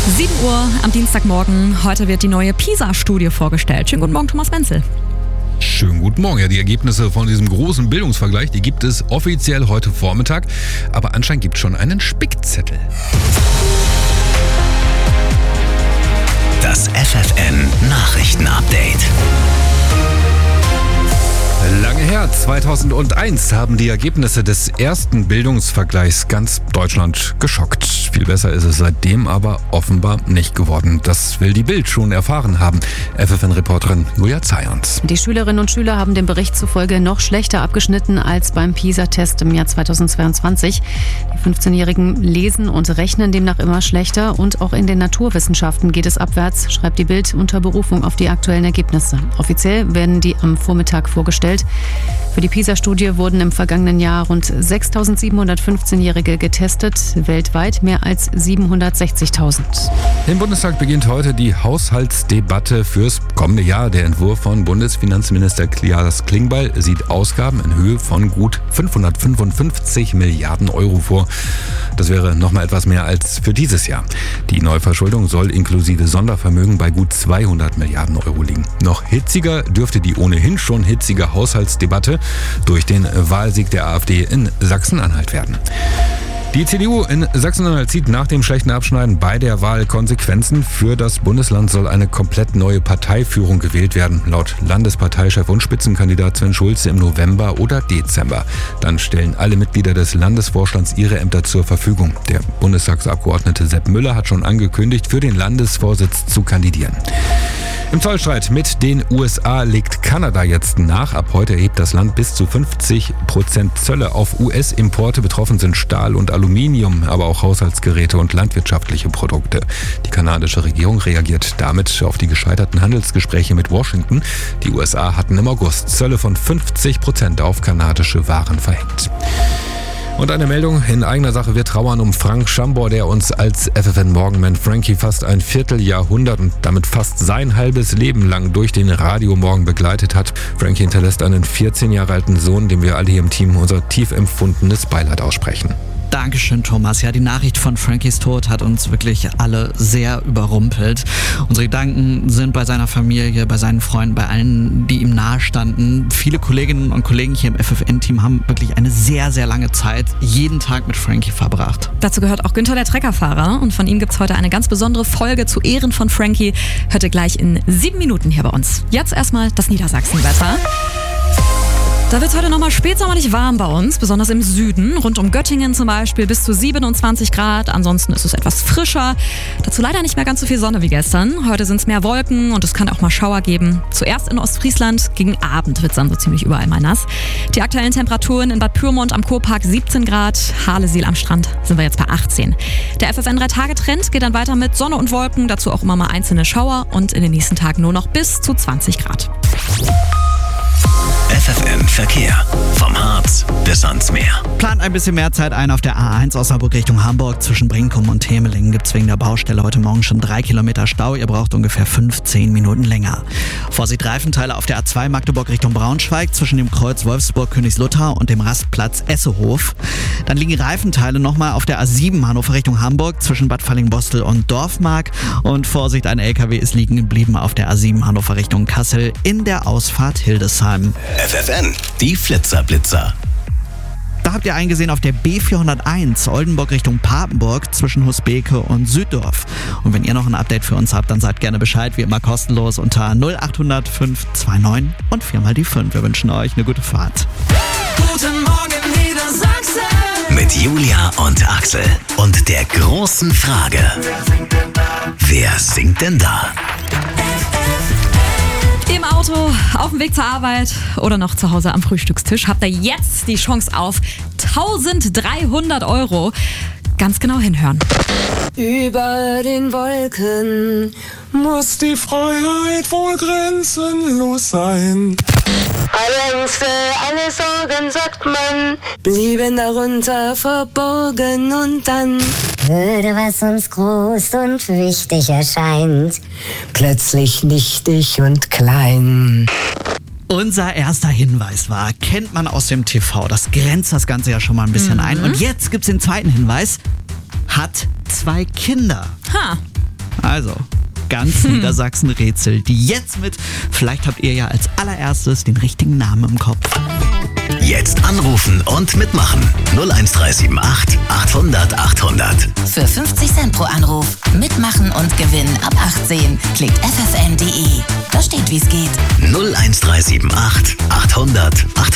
7 Uhr am Dienstagmorgen. Heute wird die neue PISA-Studie vorgestellt. Schönen guten Morgen, Thomas Wenzel. Schönen guten Morgen. Ja, die Ergebnisse von diesem großen Bildungsvergleich, die gibt es offiziell heute Vormittag. Aber anscheinend gibt es schon einen Spickzettel. Das FFN-Nachrichten-Update. Lange her, 2001, haben die Ergebnisse des ersten Bildungsvergleichs ganz Deutschland geschockt. Viel besser ist es seitdem aber offenbar nicht geworden. Das will die Bild schon erfahren haben. FFN-Reporterin Julia Zayons. Die Schülerinnen und Schüler haben dem Bericht zufolge noch schlechter abgeschnitten als beim PISA-Test im Jahr 2022. Die 15-Jährigen lesen und rechnen demnach immer schlechter und auch in den Naturwissenschaften geht es abwärts, schreibt die Bild unter Berufung auf die aktuellen Ergebnisse. Offiziell werden die am Vormittag vorgestellt. Für die PISA-Studie wurden im vergangenen Jahr rund 6.715-Jährige getestet, weltweit mehr als 760.000. Im Bundestag beginnt heute die Haushaltsdebatte fürs kommende Jahr. Der Entwurf von Bundesfinanzminister Klaas Klingbeil sieht Ausgaben in Höhe von gut 555 Milliarden Euro vor. Das wäre nochmal etwas mehr als für dieses Jahr. Die Neuverschuldung soll inklusive Sondervermögen bei gut 200 Milliarden Euro liegen. Noch hitziger dürfte die ohnehin schon hitzige Haushaltsdebatte durch den Wahlsieg der AfD in Sachsen-Anhalt werden. Die CDU in Sachsen-Anhalt zieht nach dem schlechten Abschneiden bei der Wahl Konsequenzen. Für das Bundesland soll eine komplett neue Parteiführung gewählt werden, laut Landesparteichef und Spitzenkandidat Sven Schulze im November oder Dezember. Dann stellen alle Mitglieder des Landesvorstands ihre Ämter zur Verfügung. Der Bundestagsabgeordnete Sepp Müller hat schon angekündigt, für den Landesvorsitz zu kandidieren. Im Zollstreit mit den USA legt Kanada jetzt nach. Ab heute erhebt das Land bis zu 50% Zölle auf US-Importe. Betroffen sind Stahl und Aluminium, aber auch Haushaltsgeräte und landwirtschaftliche Produkte. Die kanadische Regierung reagiert damit auf die gescheiterten Handelsgespräche mit Washington. Die USA hatten im August Zölle von 50% auf kanadische Waren verhängt. Und eine Meldung in eigener Sache: Wir trauern um Frank Schambor, der uns als FFN-Morgenman Frankie fast ein Vierteljahrhundert und damit fast sein halbes Leben lang durch den Radiomorgen begleitet hat. Frankie hinterlässt einen 14 Jahre alten Sohn, dem wir alle hier im Team unser tief empfundenes Beileid aussprechen. Dankeschön, Thomas. Ja, die Nachricht von Frankies Tod hat uns wirklich alle sehr überrumpelt. Unsere Gedanken sind bei seiner Familie, bei seinen Freunden, bei allen, die ihm nahestanden. Viele Kolleginnen und Kollegen hier im FFN-Team haben wirklich eine sehr, sehr lange Zeit jeden Tag mit Frankie verbracht. Dazu gehört auch Günther, der Treckerfahrer. Und von ihm gibt es heute eine ganz besondere Folge zu Ehren von Frankie. Hört ihr gleich in 7 Minuten hier bei uns. Jetzt erstmal das Niedersachsenwetter. Da wird es heute nochmal spätsommerlich warm bei uns, besonders im Süden. Rund um Göttingen zum Beispiel bis zu 27 Grad. Ansonsten ist es etwas frischer. Dazu leider nicht mehr ganz so viel Sonne wie gestern. Heute sind es mehr Wolken und es kann auch mal Schauer geben. Zuerst in Ostfriesland, gegen Abend wird es dann so ziemlich überall mal nass. Die aktuellen Temperaturen in Bad Pyrmont am Kurpark 17 Grad. Harlesiel am Strand sind wir jetzt bei 18. Der FFN 3-Tage-Trend geht dann weiter mit Sonne und Wolken. Dazu auch immer mal einzelne Schauer und in den nächsten Tagen nur noch bis zu 20 Grad. FFN Verkehr. Vom Harz bis ans Meer. Plant ein bisschen mehr Zeit ein auf der A1 Osnabrück Richtung Hamburg. Zwischen Brinkum und Temelingen gibt es wegen der Baustelle heute Morgen schon 3 Kilometer Stau. Ihr braucht ungefähr 15 Minuten länger. Vorsicht, Reifenteile auf der A2 Magdeburg Richtung Braunschweig zwischen dem Kreuz Wolfsburg-Königslutter und dem Rastplatz Essehof. Dann liegen Reifenteile nochmal auf der A7 Hannover Richtung Hamburg zwischen Bad Fallingbostel und Dorfmark. Und Vorsicht, ein LKW ist liegen geblieben auf der A7 Hannover Richtung Kassel in der Ausfahrt Hildesheim. FFN, die Flitzer-Blitzer. Da habt ihr eingesehen auf der B401 Oldenburg Richtung Papenburg zwischen Husbeke und Süddorf. Und wenn ihr noch ein Update für uns habt, dann sagt gerne Bescheid, wie immer kostenlos unter 0800 529 und 4 mal die 5. Wir wünschen euch eine gute Fahrt. Guten Morgen, Niedersachsen. Mit Julia und Axel und der großen Frage: Wer singt denn da? Im Auto, auf dem Weg zur Arbeit oder noch zu Hause am Frühstückstisch habt ihr jetzt die Chance auf 1.300 €. Ganz genau hinhören. Über den Wolken muss die Freiheit wohl grenzenlos sein. alle Ängste, alle Sorgen, sagt man, blieben darunter verborgen und dann würde, was uns groß und wichtig erscheint, plötzlich nichtig und klein. Unser erster Hinweis war, kennt man aus dem TV, das grenzt das Ganze ja schon mal ein bisschen ein. Und jetzt gibt's den zweiten Hinweis, hat 2 Kinder. Ha. Also, ganz Niedersachsen rätselt jetzt mit. Vielleicht habt ihr ja als allererstes den richtigen Namen im Kopf. Jetzt anrufen und mitmachen. 01378 800 800. Für 50 Cent pro Anruf. Mitmachen und gewinnen ab 18. Klickt ffn.de. Da steht, wie es geht. 01378 800 800.